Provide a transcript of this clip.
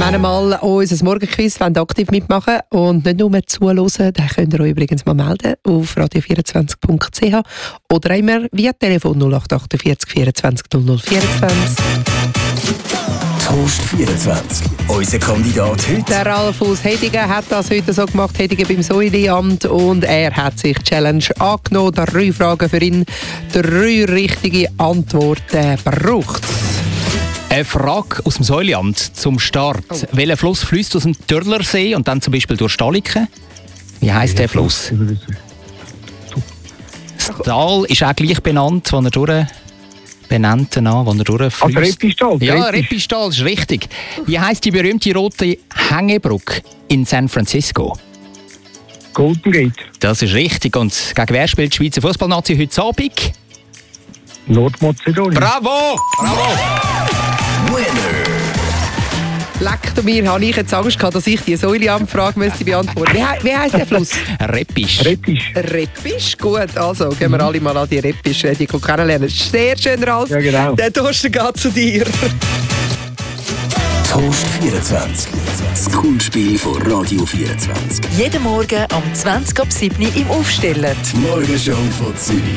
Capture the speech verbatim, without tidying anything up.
Wenn ihr mal unser Morgenquiz aktiv mitmachen wollt und nicht nur zuhören, dann könnt ihr euch übrigens mal melden auf radio vierundzwanzig punkt c h oder immer via Telefon null acht achtundvierzig vierundzwanzig null null vierundzwanzig. Toast vierundzwanzig. Unser Kandidat heute. Der Ralf Hedigen hat das heute so gemacht, Hedigen beim Säuliamt, und er hat sich die Challenge angenommen. Drei Fragen für ihn, drei richtige Antworten braucht. Eine Frage aus dem Säuliamt zum Start. Oh. Welcher Fluss fließt aus dem Törlersee und dann zum Beispiel durch Staliken? Wie heisst der Fluss? Das Tal ist auch gleich benannt, wo er durch benannt, wo er durchfließt. Also Reppistal? Ja, Reppistal ist richtig. Wie heisst die berühmte rote Hängebrücke in San Francisco? Golden Gate. Das ist richtig. Und gegen wer spielt die Schweizer Fußballnazi heute Abend? Nordmazedonien. Bravo! Bravo! Winner! Leck du mir, habe ich jetzt Angst gehabt, dass ich die Säuliamt-Frage müsste beantworten. Wie, he- wie heisst der Fluss? Reppisch. Reppisch. Reppisch? Gut, also gehen wir alle mal an die Reppisch die kennenlernen. Sehr schön, Ralf. Ja, genau. Der Thorsten geht zu dir. Toast vierundzwanzig. Das Kunstspiel von Radio vierundzwanzig. Jeden Morgen um zwanzig ab sieben Uhr im Aufstellen. Die Morgenshow von Zürich.